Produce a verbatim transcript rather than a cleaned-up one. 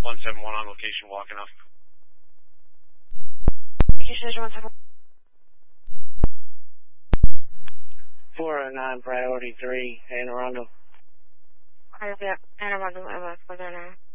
one seven one on location, walking up. Location one seven one. four oh nine, priority three, Anne Arundel. Anne Arundel, M S four oh nine.